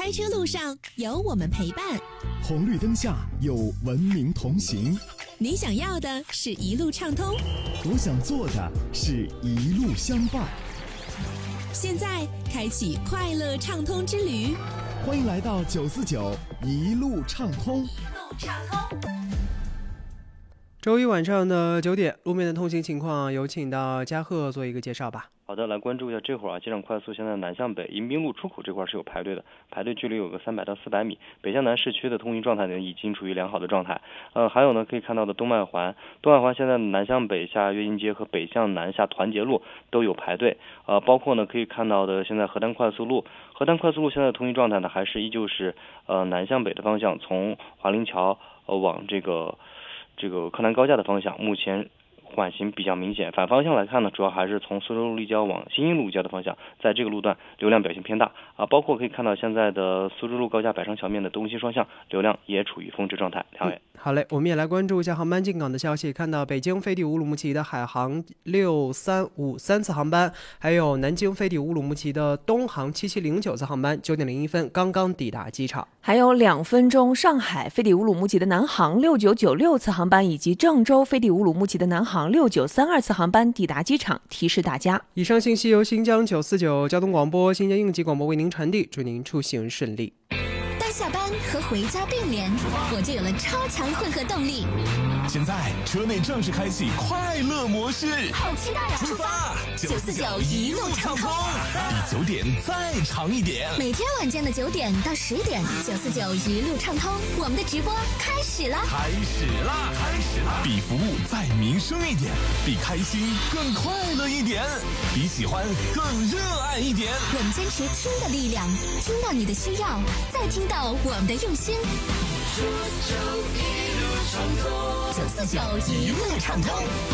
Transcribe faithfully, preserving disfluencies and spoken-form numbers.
开车路上有我们陪伴， 红绿灯下有文明同行。 你想要的是一路畅通， 我想做的是一路相伴。 现在开启快乐畅通之旅， 欢迎来到九四九一路畅通。 一路畅通。 周一晚上的九点，路面的通行情况有请到嘉贺做一个介绍吧。 好的，来关注一下这会儿啊，机场快速现在南向北迎宾路出口这块是有排队的，排队距离有个三百到四百米。北向南市区的通行状态呢已经处于良好的状态。呃，还有呢可以看到的东麦环，东麦环现在南向北下乐营街和北向南下团结路都有排队。呃，包括呢可以看到的现在河丹快速路，河丹快速路现在的通行状态呢还是依旧是呃南向北的方向，从华林桥呃往这个这个柯南高架的方向，目前缓行比较明显。反方向来看呢，主要还是从苏州路立交往新兴路交的方向，在这个路段流量表现偏大啊，包括可以看到现在的苏州路高架百商桥面的东西双向流量也处于峰值状态。两位、 嗯，好嘞，我们也来关注一下航班进港的消息。看到北京飞抵乌鲁木齐的海航六三五三次航班，还有南京飞抵乌鲁木齐的东航七七零九次航班，九点零一分刚刚抵达机场。 还有两分钟，上海飞抵乌鲁木齐的南航六九九六次航班，以及郑州飞抵乌鲁木齐的南航六九三二次航班抵达机场，提示大家。 以上信息由新疆九四九交通广播、新疆应急广播为您传递，祝您出行顺利。 当下班和回家并联，我就有了超强混合动力。 现在车内正式开启快乐模式， 好期待啊！ 出发！九四九一路畅通， 比九点再长一点。 每天晚间的九点到十点，九四九一路畅通，我们的直播开始啦！ 开始啦！开始啦！比服务再民生一点，比开心更快乐一点，比喜欢更热爱一点。 我们坚持听的力量，听到你的需要，再听到我们的用心。九四九一路畅通，九四九一路畅通。